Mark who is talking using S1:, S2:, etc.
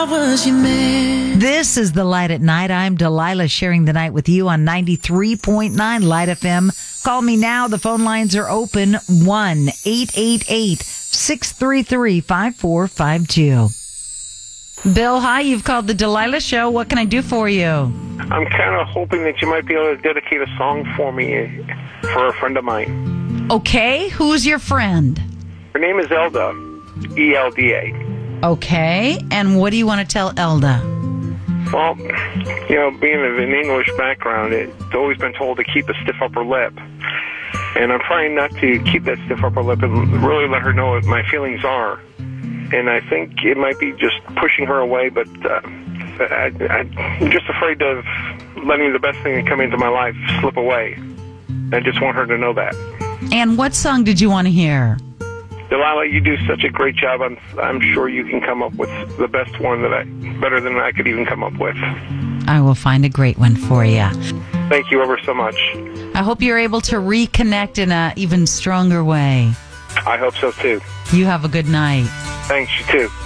S1: was your man.
S2: This is The Light at Night. I'm Delilah, sharing the night with you on 93.9 Light FM. Call me now. The phone lines are open. 1-888-633-5452. Bill, hi. You've called the Delilah Show. What can I do for you?
S3: I'm kind of hoping that you might be able to dedicate a song for me for a friend of mine.
S2: Okay. Who's your friend?
S3: Her name is Elda, E-L-D-A.
S2: Okay. And what do you want to tell Elda?
S3: Well, being of an English background, it's always been told to keep a stiff upper lip. And I'm trying not to keep that stiff upper lip and really let her know what my feelings are. And I think it might be just pushing her away, but I'm just afraid of letting the best thing that come into my life slip away. I just want her to know that.
S2: And what song did you want to hear?
S3: Delilah, you do such a great job. I'm sure you can come up with the best one better than I could even come up with.
S2: I will find a great one for you.
S3: Thank you ever so much.
S2: I hope you're able to reconnect in an even stronger way.
S3: I hope so, too.
S2: You have a good night.
S3: Thanks, you too.